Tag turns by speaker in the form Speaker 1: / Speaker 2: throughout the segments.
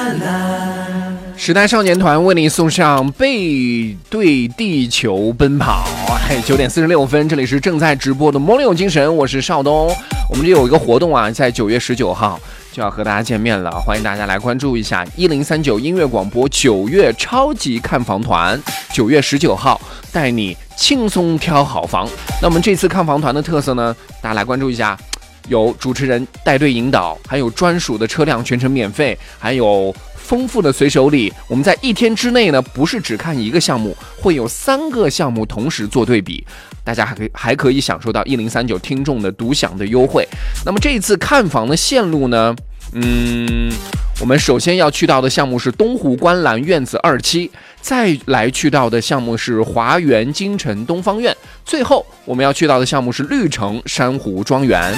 Speaker 1: 时代少年团为你送上背对地球奔跑。9点46分，这里是正在直播的魔力有精神，我是邵东。我们这有一个活动啊，在9月19号就要和大家见面了，欢迎大家来关注一下1039音乐广播9月超级看房团，9月19号带你轻松挑好房。那我们这次看房团的特色呢，大家来关注一下，有主持人带队引导，还有专属的车辆全程免费，还有丰富的随手礼。我们在1天之内呢，不是只看一个项目，会有3个项目同时做对比，大家还可以享受到1039听众的独享的优惠。那么这一次看房的线路呢，我们首先要去到的项目是东湖观澜院子2期，再来去到的项目是华园京城东方院，最后我们要去到的项目是绿城珊瑚庄园。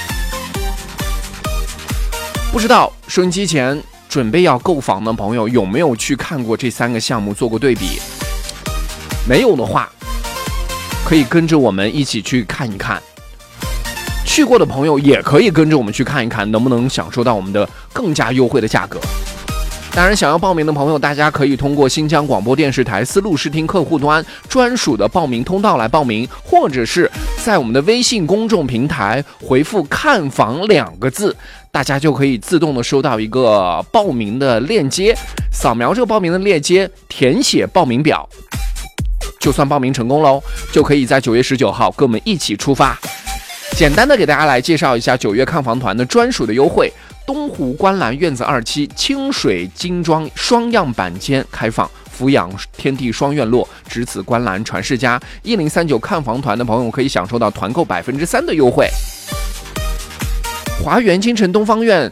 Speaker 1: 不知道收音机前准备要购房的朋友有没有去看过这3个项目做过对比？没有的话，可以跟着我们一起去看一看。去过的朋友也可以跟着我们去看一看，能不能享受到我们的更加优惠的价格。当然，想要报名的朋友，大家可以通过新疆广播电视台丝路视听客户端专属的报名通道来报名，或者是在我们的微信公众平台回复看房2个字，大家就可以自动的收到一个报名的链接，扫描这个报名的链接，填写报名表，就算报名成功喽，就可以在9月19号跟我们一起出发。简单的给大家来介绍一下9月看房团的专属的优惠。东湖观澜院子2期清水精装双样板间开放，俯仰天地双院落，值此观澜传世家。1039看房团的朋友可以享受到团购3%的优惠。华园京城东方院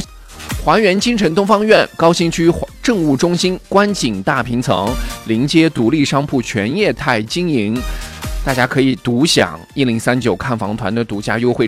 Speaker 1: 高新区政务中心观景大平层，临街独立商铺全业态经营，大家可以独享1039看房团的独家优惠。